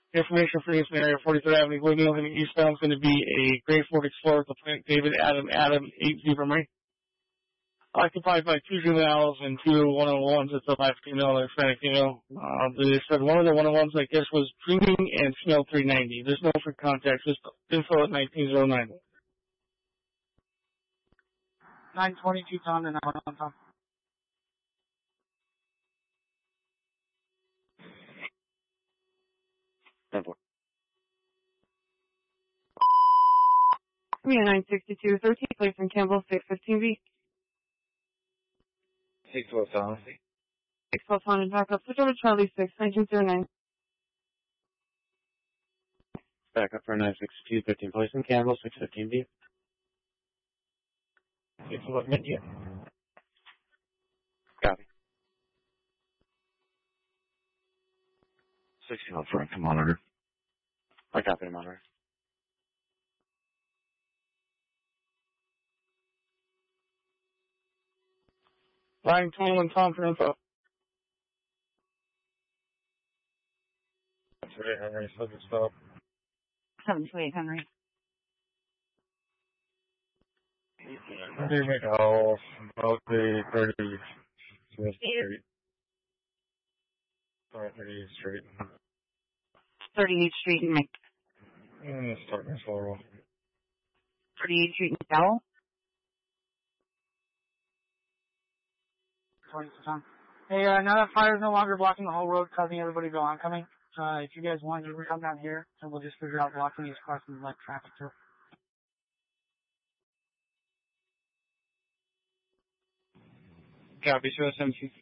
Information for use in area 43rd Avenue, Woodmill, and eastbound is going to be a gray Ford Explorer with the David Adam 8 Zebra Mate. Occupied by 2 juveniles and 2 101s. It's a live female and a Hispanic female. They said one of the 101s, I guess, was dreaming and smelled 390. There's no for contact, just info at 1909. 922 Tom to 911 Tom. We are 962, 13th place in Campbell, 615B. 612 Tom. 612 Tom and back up. Switch over to Charlie 6, 1909. Back up for 962, 15th place in Campbell, 615B. 611 India. Copy. 16 front to monitor. I copy the monitor. Line 21 Tom for info. That's right, Henry. So good stop. 728 Henry. They make a call about the 30th Street. Sorry, 38th Street. 38th Street in Mc... Starting to slow roll. 38th Street in McDowell. 22 Tom. Hey, now that fire is no longer blocking the whole road, causing everybody to go oncoming, if you guys want, you can come down here, and we'll just figure out blocking these crossings and let traffic through. Copy, show us MC.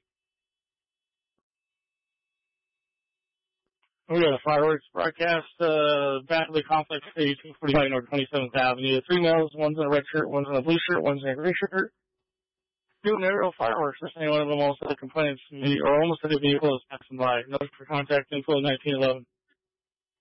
We got a fireworks broadcast, back of the complex, 8245 North 27th Avenue. 3 males, one's in a red shirt, one's in a blue shirt, one's in a gray shirt. Doing aerial fireworks. This ain't one of them almost had complaints, or almost had a vehicle is passing by. Notice for contact info 1911.